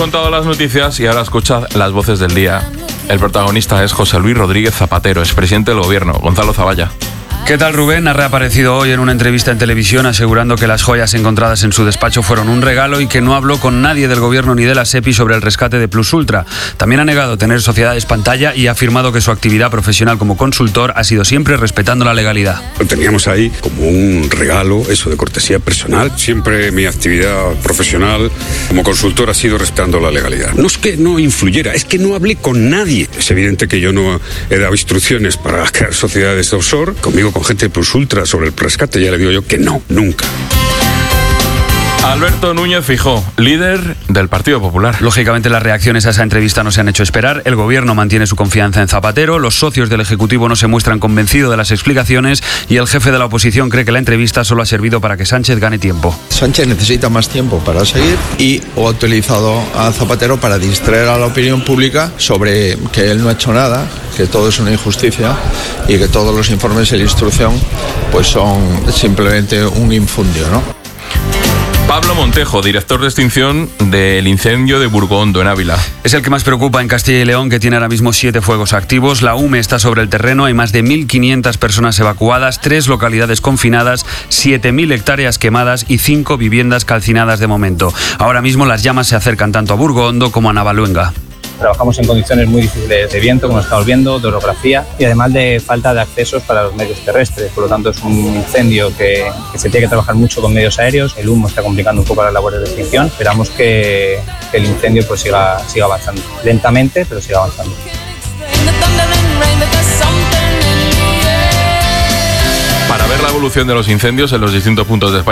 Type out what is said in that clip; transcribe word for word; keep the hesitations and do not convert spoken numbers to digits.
contado las noticias y ahora escuchad las voces del día. El protagonista es José Luis Rodríguez Zapatero, expresidente del gobierno. Gonzalo Zavalla. ¿Qué tal, Rubén? Ha reaparecido hoy en una entrevista en televisión asegurando que las joyas encontradas en su despacho fueron un regalo y que no habló con nadie del gobierno ni de la SEPI sobre el rescate de Plus Ultra. También ha negado tener sociedades pantalla y ha afirmado que su actividad profesional como consultor ha sido siempre respetando la legalidad. Lo teníamos ahí como un regalo, eso de cortesía personal. Siempre mi actividad profesional como consultor ha sido respetando la legalidad. No es que no influyera, es que no hablé con nadie. Es evidente que yo no he dado instrucciones para crear sociedades offshore. Conmigo con gente de Plus Ultra sobre el rescate, ya le digo yo que no, nunca. Alberto Núñez Feijóo, líder del Partido Popular. Lógicamente las reacciones a esa entrevista no se han hecho esperar. El gobierno mantiene su confianza en Zapatero, los socios del Ejecutivo no se muestran convencidos de las explicaciones y el jefe de la oposición cree que la entrevista solo ha servido para que Sánchez gane tiempo. Sánchez necesita más tiempo para seguir y ha utilizado a Zapatero para distraer a la opinión pública sobre que él no ha hecho nada, que todo es una injusticia y que todos los informes y la instrucción pues son simplemente un infundio, ¿no? Pablo Montejo, director de extinción del incendio de Burgondo, en Ávila. Es el que más preocupa en Castilla y León, que tiene ahora mismo siete fuegos activos. La U M E está sobre el terreno, hay más de mil quinientas personas evacuadas, tres localidades confinadas, siete mil hectáreas quemadas y cinco viviendas calcinadas de momento. Ahora mismo las llamas se acercan tanto a Burgondo como a Navaluenga. Trabajamos en condiciones muy difíciles de viento, como estamos viendo, de orografía y además de falta de accesos para los medios terrestres. Por lo tanto, es un incendio que, que se tiene que trabajar mucho con medios aéreos. El humo está complicando un poco las labores de extinción. Esperamos que, que el incendio pues siga, siga avanzando. Lentamente, pero siga avanzando. Para ver la evolución de los incendios en los distintos puntos de España,